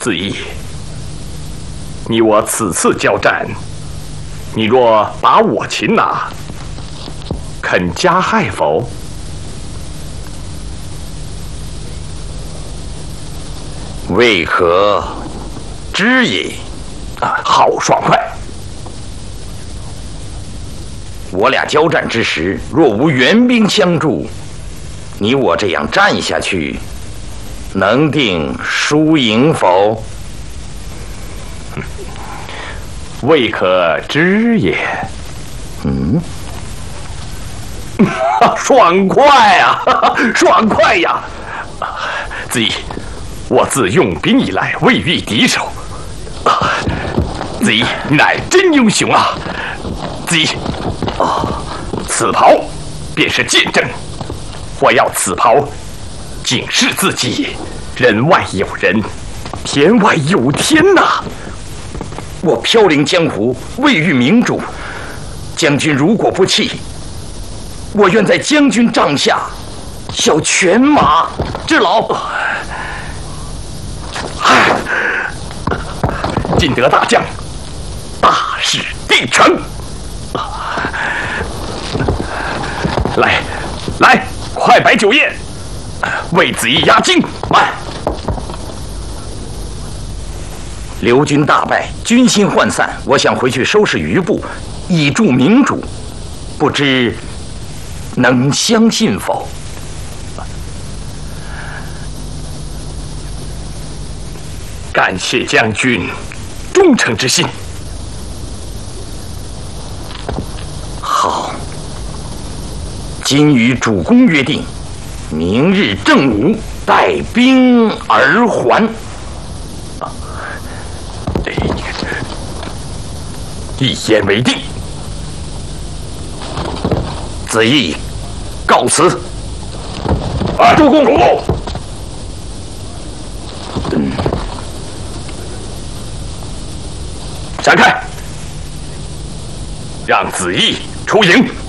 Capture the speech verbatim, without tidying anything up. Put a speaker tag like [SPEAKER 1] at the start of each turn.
[SPEAKER 1] 子义，你我此次交战，你若把我擒拿，肯加害否？
[SPEAKER 2] 为何知也？
[SPEAKER 1] 啊，好爽快！
[SPEAKER 2] 我俩交战之时，若无援兵相助，你我这样战下去，能定输赢否？
[SPEAKER 1] 未可知也。
[SPEAKER 2] 嗯，
[SPEAKER 1] 爽快呀、啊，爽快呀！子义，我自用兵以来，未遇敌手。子义乃真英雄啊！子义，啊，此袍便是见证。我要此袍警示自己，人外有人，天外有天呐、啊！
[SPEAKER 2] 我飘零江湖，未遇明主。将军如果不弃，我愿在将军帐下效犬马之劳。
[SPEAKER 1] 尽得大将，大事必成。来，来，快摆酒宴，为子义压惊。慢。
[SPEAKER 2] 刘军大败，军心涣散，我想回去收拾余部，以助明主，不知能相信否？
[SPEAKER 1] 感谢将军忠诚之心。
[SPEAKER 2] 好，今与主公约定，明日正午带兵而还。
[SPEAKER 1] 一言为定。
[SPEAKER 2] 子义，告辞。
[SPEAKER 1] 啊，主公，主公。
[SPEAKER 2] 嗯，
[SPEAKER 1] 闪开，让子义出营。